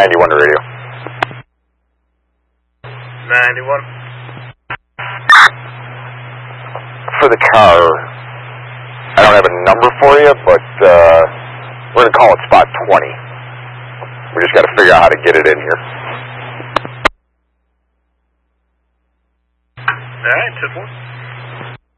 91 to radio. 91. For the car, I don't have a number for you, but we're going to call it spot 20. We just got to figure out how to get it in here. All right, 10-4.